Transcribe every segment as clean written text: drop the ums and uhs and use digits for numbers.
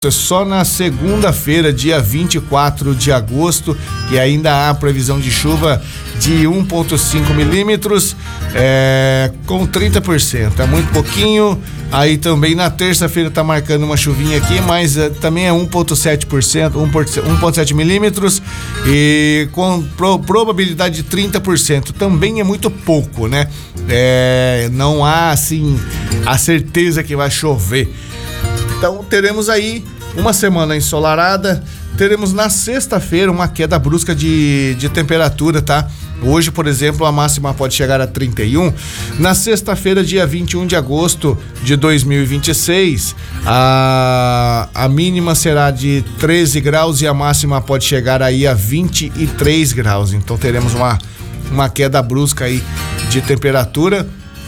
Só na segunda-feira, dia 24 de agosto, que ainda há previsão de chuva de 1,5 milímetros, com 30%. É muito pouquinho. Aí também na terça-feira tá marcando uma chuvinha aqui, mas também é 1,7%, 1,7 milímetros e com probabilidade de 30%. Também é muito pouco, né? Não há, assim, a certeza que vai chover. Então teremos aí uma semana ensolarada, teremos na sexta-feira uma queda brusca de temperatura, tá? Hoje, por exemplo, a máxima pode chegar a 31. Na sexta-feira, dia 21 de agosto de 2026, a mínima será de 13 graus e a máxima pode chegar aí a 23 graus. Então teremos uma queda brusca aí de temperatura.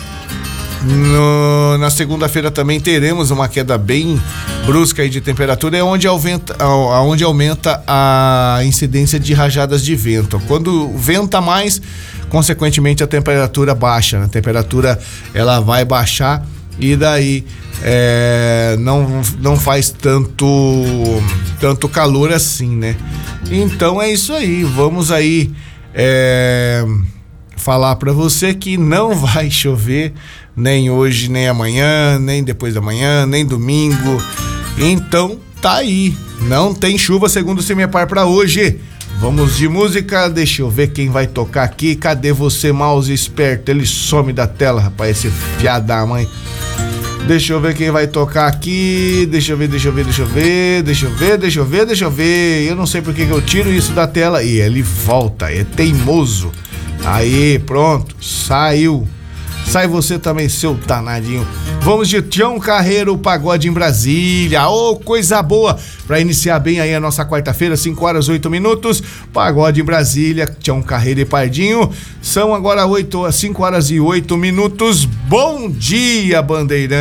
Na segunda-feira também teremos uma queda bem brusca aí de temperatura, onde aumenta a incidência de rajadas de vento. Quando venta mais, consequentemente a temperatura baixa, né? A temperatura ela vai baixar e daí não faz tanto calor assim, né? Então é isso aí, vamos aí falar para você que não vai chover nem hoje, nem amanhã, nem depois da manhã, nem domingo. Então tá aí, não tem chuva segundo o CIMEPAR para hoje. Vamos de música, deixa eu ver quem vai tocar aqui. Cadê você, mouse esperto? Ele some da tela, rapaz, esse fiado da mãe. Deixa eu ver quem vai tocar aqui. Deixa eu ver. Eu não sei porque que eu tiro isso da tela e ele volta, é teimoso. Aí, pronto, saiu. Sai você também, seu danadinho. Vamos de Tião Carreiro, Pagode em Brasília. Ô, coisa boa! Pra iniciar bem aí a nossa quarta-feira, 5h08. Pagode em Brasília, Tião Carreiro e Pardinho. São agora 5h08. Bom dia, Bandeirante.